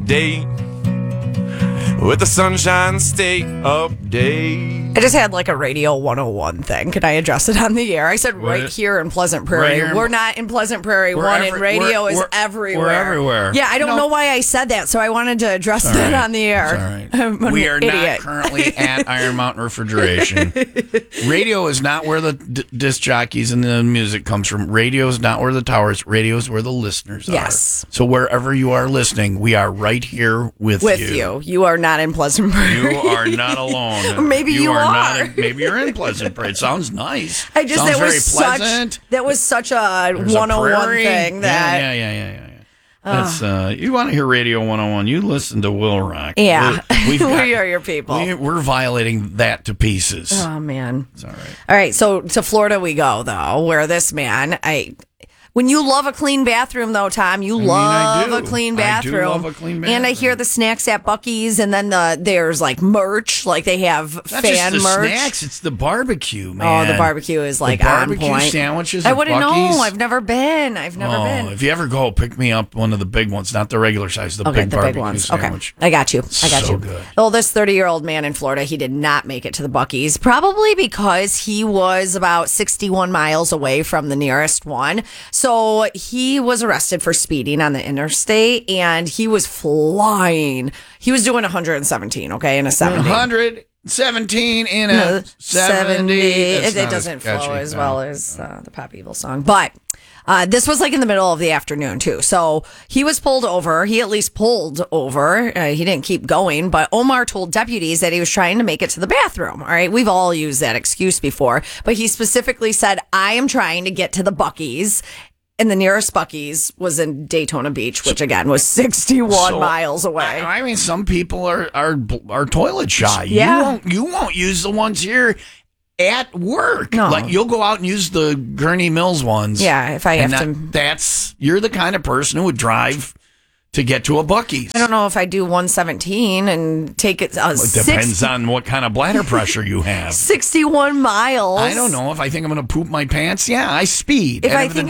update. With the Sunshine State update. I just had like a Radio 101 thing. Can I address it on the air? I said right here in Pleasant Prairie. Right we're not in Pleasant Prairie 1, and radio is everywhere. We're everywhere. Yeah, I don't know why I said that, so I wanted to address that on the air. It's all right. We are not currently at Iron Mountain Refrigeration. Radio is not where the disc jockeys and the music comes from. Radio is not where the towers. Radio is where the listeners are. Yes. So wherever you are listening, we are right here with you. You are not in Pleasant Prairie. You are not alone. Maybe you are. Maybe you're in Pleasant Prairie. It sounds nice. Sounds very pleasant. That was such a There's 101 thing. That Yeah. That's you want to hear Radio 101? You listen to Will Rock. Yeah, we are your people. We're violating that to pieces. Oh man, it's all right. All right, so to Florida we go though, where this man, when you love a clean bathroom, though, Tom, you love a clean bathroom. I do love a clean bathroom. And I hear the snacks at Buc-ee's, and then there's like merch, like they have fan just the merch. Snacks, it's the barbecue, man. Oh, the barbecue is like the on barbecue point. Sandwiches. I wouldn't know. Buc-ee's. I've never been. If you ever go, pick me up one of the big ones, not the regular size, the big barbecue sandwich. Okay, I got you. So good. Well, this 30-year-old man in Florida, he did not make it to the Buc-ee's, probably because he was about 61 miles away from the nearest one. So he was arrested for speeding on the interstate, and he was flying. He was doing 117, okay, in a 70. 117 in a 70. It doesn't flow as well as the Pop Evil song. But this was like in the middle of the afternoon, too. So he was pulled over. He at least pulled over. He didn't keep going. But Omar told deputies that he was trying to make it to the bathroom. All right. We've all used that excuse before. But he specifically said, I am trying to get to the Buc-ee's. And the nearest Buc-ee's was in Daytona Beach, which again was 61 miles away. I mean, some people are toilet shy. Yeah. You won't use the ones here at work. No. Like you'll go out and use the Gurney Mills ones. Yeah, if I have to. You're the kind of person who would drive to get to a Buc-ee's. I don't know if I do 117 and take it. It depends on what kind of bladder pressure you have. 61 miles. I don't know if I think I'm going to poop my pants. Yeah, I speed. If the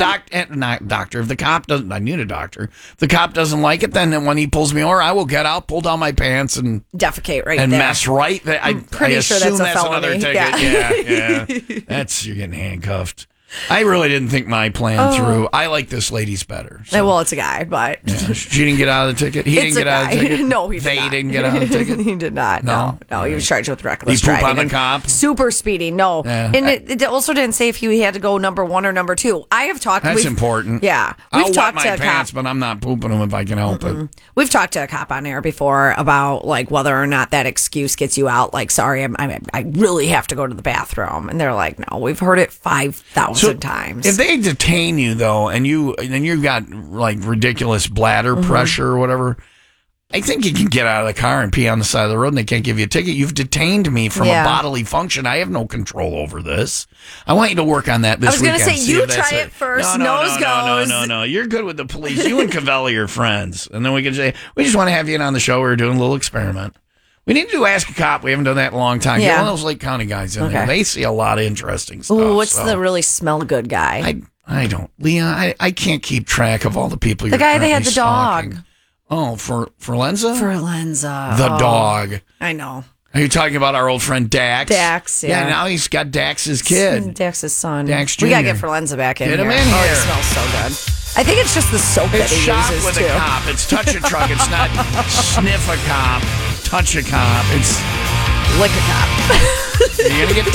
cop doesn't, I need a doctor. If the cop doesn't like it, then when he pulls me over, I will get out, pull down my pants, and defecate right and there. mess right. I'm pretty sure that's a felony. Another ticket. Yeah. You're getting handcuffed. I really didn't think my plan through. I like this lady's better. So. Well, it's a guy, but she didn't get out of the ticket. He didn't get out of the ticket. No, he did they not. didn't get out of the ticket. He did not. No, he was charged with reckless driving. driving. On the cop. Super speeding. No, and it also didn't say if he had to go number 1 or number 2. I have talked. That's important. Yeah, I'll wet my pants, but I'm not pooping them if I can help it. We've talked to a cop on air before about like whether or not that excuse gets you out. Like, sorry, I really have to go to the bathroom, and they're like, no, we've heard it 5,000 times. If they detain you though, and you've got like ridiculous bladder pressure or whatever, I think you can get out of the car and pee on the side of the road, and they can't give you a ticket. You've detained me from a bodily function. I have no control over this. I want you to work on that this weekend. I was going to say, you try it first. No. You're good with the police. You and Cavelli are friends, and then we can say we just want to have you in on the show. We're doing a little experiment. We need to do Ask a Cop. We haven't done that in a long time. Get one of those Lake County guys in there. They see a lot of interesting stuff. Ooh, what's the really smell good guy? I don't. Leon, I can't keep track of all the people the guy that had the stalking. dog. Oh, for Lenza? For Lenza. The dog. I know. Are you talking about our old friend Dax? Dax, yeah. Yeah, now he's got Dax's kid. Dax's son. Dax Jr. We got to get Forlenza back in here. Get him in here. Oh, it smells so good. I think it's just the soap that he shop uses, with too. a cop. It's touch a truck. It's not sniff a cop, touch a cop. It's lick a cop. You're going to get